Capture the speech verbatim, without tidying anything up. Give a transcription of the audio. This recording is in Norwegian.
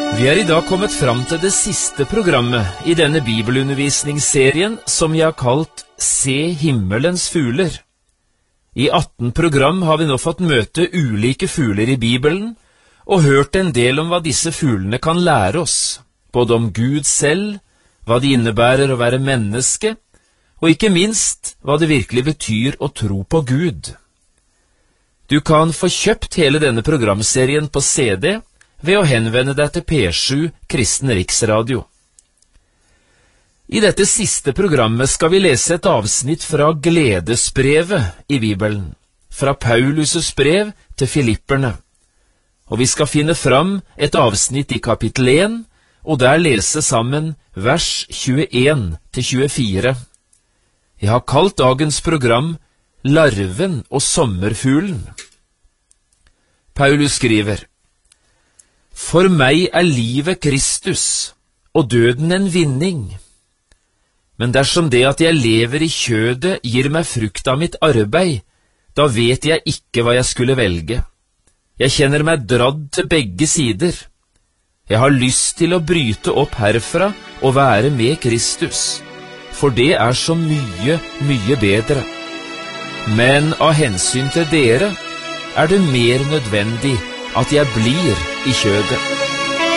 Vi er i dag kommet fram til det siste programmet i denne bibelundervisningsserien som jeg har kalt Se himmelens fugler. I atten program har vi nå fått møte ulike fugler i Bibelen og hørt en del om hva disse fuglene kan lære oss, både om Gud selv, hva det innebærer å være menneske, og ikke minst hva det virkelig betyr å tro på Gud. Du kan få kjøpt hele denne programserien på C D ved å henvende deg til P sju Kristen Riksradio. I dette siste programmet skal vi lese et avsnitt fra Gledesbrevet i Bibelen, fra Paulus' brev til Filipperne, og vi skal finne fram et avsnitt i kapittel én, og der lese sammen vers tjueen til tjuefire. Jeg har kalt dagens program Larven og sommerfuglen. Paulus skriver: For meg er livet Kristus, og døden en vinning. Men dersom det at jeg lever i kjødet gir meg frukt av mitt arbeid, da vet jeg ikke hva jeg skulle velge. Jeg kjenner meg dradd til begge sider. Jeg har lyst til å bryte opp herfra og være med Kristus, for det er så mye, mye bedre. Men av hensyn til dere er det mer nødvendig at jeg blir i kjødet.